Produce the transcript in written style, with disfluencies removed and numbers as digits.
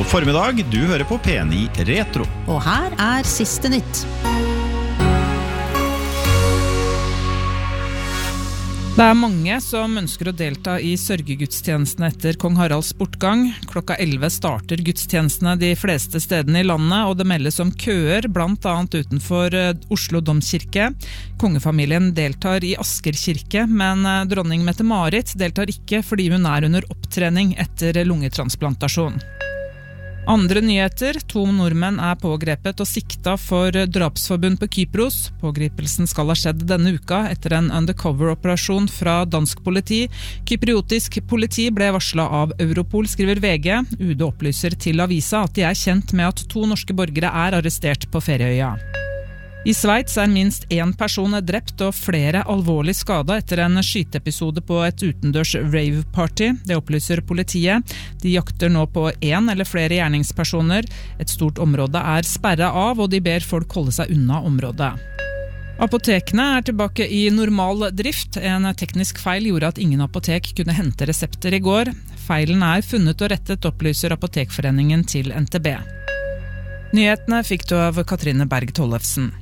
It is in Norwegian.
God formiddag, du hører på P9 Retro. Og her siste nytt. Det mange som ønsker å delta I sørgegudstjenestene etter Kong Haralds bortgang. Klokka 11 starter gudstjenestene de fleste stedene I landet, og det meldes om køer, blant annet utenfor Oslo Domkirke. Kongefamilien deltar I Asker kirke, men dronning Mette-Marit deltar ikke fordi hun under opptrening etter lungetransplantasjon. Andre nyheter, 2 nordmenn pågrepet og sikta for drapsforbund på Kypros. Pågripelsen skal ha skjedd denne uka etter en undercover-operasjon fra dansk politi. Kypriotisk politi ble varslet av Europol, skriver VG. UD opplyser til avisa at de kjent med at 2 norske borgere arrestert på Ferieøya. I Sveits minst 1 person drept og flere alvorlig skadet etter en skyteepisode på et utendørs rave-party. Det opplyser politiet. De jakter nå på 1 eller flere gjerningspersoner. Et stort område sperret av, og de ber folk holde seg unna området. Apotekene tilbake I normal drift. En teknisk feil gjorde at ingen apotek kunne hente resepter I går. Feilen funnet og rettet, opplyser Apotekforeningen til NTB. Nyhetene fikk du av Katrine Berg Tollefsen.